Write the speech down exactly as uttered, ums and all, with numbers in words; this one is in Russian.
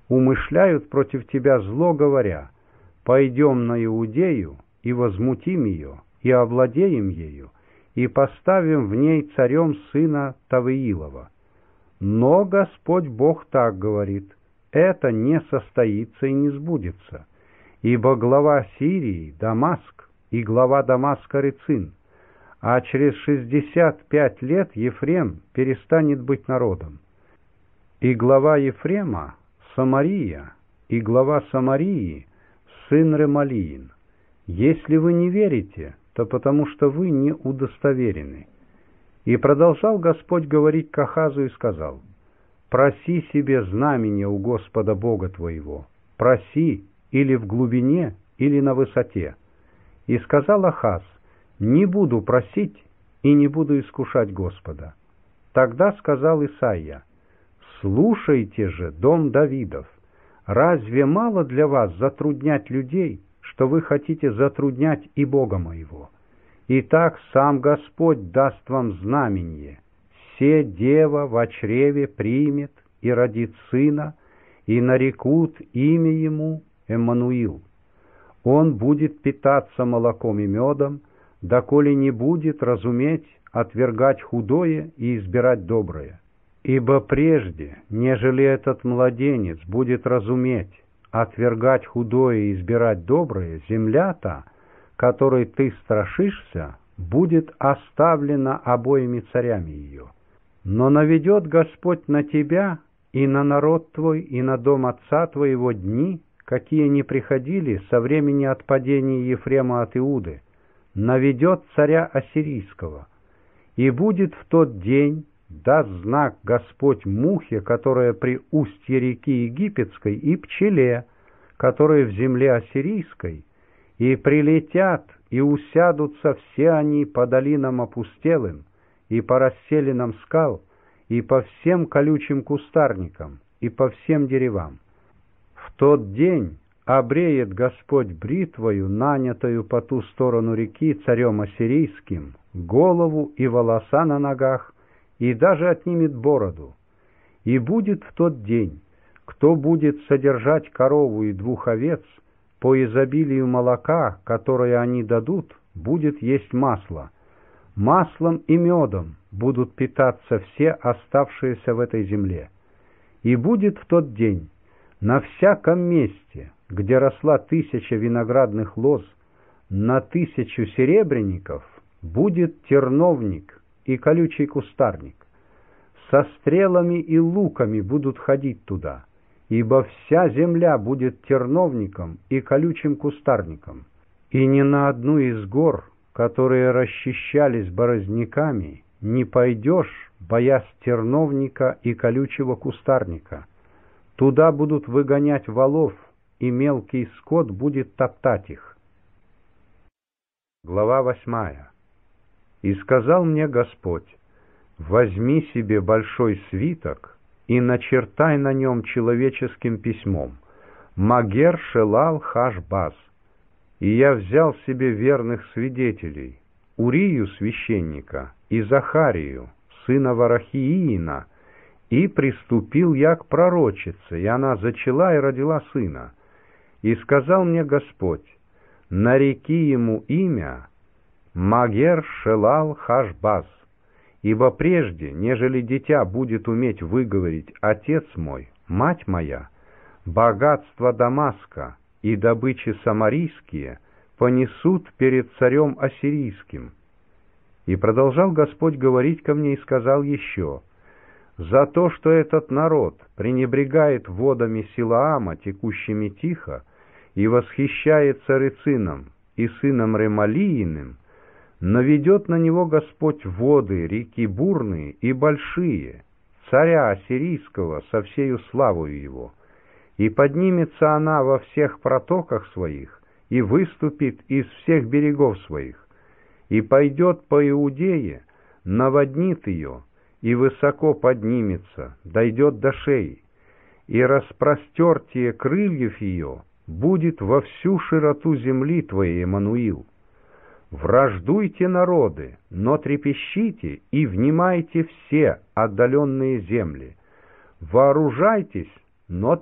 умышляют против тебя зло, говоря: пойдем на Иудею и возмутим ее, и овладеем ею, и поставим в ней царем сына Тавиилова. Но Господь Бог так говорит: это не состоится и не сбудется, ибо глава Сирии — Дамаск, и глава Дамаска — Рецин, а через шестьдесят пять лет Ефрем перестанет быть народом. И глава Ефрема — Самария, и глава Самарии — сын Ремалиин. Если вы не верите, то потому что вы не удостоверены. И продолжал Господь говорить к Ахазу и сказал: проси себе знамения у Господа Бога твоего, проси или в глубине, или на высоте. И сказал Ахаз: не буду просить и не буду искушать Господа. Тогда сказал Исаия: слушайте же, дом Давидов, разве мало для вас затруднять людей, что вы хотите затруднять и Бога моего? Итак, сам Господь даст вам знамение: се дева во чреве примет и родит сына, и нарекут имя ему Эммануил. Он будет питаться молоком и медом, доколе не будет разуметь отвергать худое и избирать доброе. Ибо прежде, нежели этот младенец будет разуметь отвергать худое и избирать доброе, земля та, которой ты страшишься, будет оставлена обоими царями ее. Но наведет Господь на тебя и на народ твой, и на дом отца твоего дни, какие не приходили со времени отпадения Ефрема от Иуды, наведет царя ассирийского. И будет в тот день, даст знак Господь мухе, которая при устье реки Египетской, и пчеле, которая в земле ассирийской, и прилетят, и усядутся все они по долинам опустелым, и по расселинам скал, и по всем колючим кустарникам, и по всем деревам. В тот день обреет Господь бритвою, нанятою по ту сторону реки царем ассирийским, голову и волоса на ногах, и даже отнимет бороду. И будет в тот день, кто будет содержать корову и двух овец, по изобилию молока, которое они дадут, будет есть масло. Маслом и медом будут питаться все оставшиеся в этой земле. И будет в тот день на всяком месте, где росла тысяча виноградных лоз, на тысячу серебряников будет терновник и колючий кустарник. Со стрелами и луками будут ходить туда, ибо вся земля будет терновником и колючим кустарником. И ни на одну из гор, которые расчищались борозняками, не пойдешь, боясь терновника и колючего кустарника. Туда будут выгонять волов, и мелкий скот будет топтать их. Глава восьмая. И сказал мне Господь: возьми себе большой свиток и начертай на нем человеческим письмом: Магер Шелал Хаш-Баз. И я взял себе верных свидетелей, Урию священника и Захарию, сына Варахиина, и приступил я к пророчице, и она зачала и родила сына. И сказал мне Господь: нареки ему имя Магер Шелал Хаш-Баз, ибо прежде, нежели дитя будет уметь выговорить «Отец мой, мать моя», богатство Дамаска и добычи самарийские понесут перед царем ассирийским. И продолжал Господь говорить ко мне и сказал еще: за то, что этот народ пренебрегает водами Силаама, текущими тихо, и восхищается Рецином и сыном Ремалииным, наведет на него Господь воды, реки бурные и большие, царя ассирийского со всею славою его, и поднимется она во всех протоках своих, и выступит из всех берегов своих, и пойдет по Иудее, наводнит ее, и высоко поднимется, дойдет до шеи, и распростертие крыльев ее будет во всю широту земли твоей, Эммануил. Враждуйте, народы, но трепещите и внимайте все отдаленные земли. Вооружайтесь, но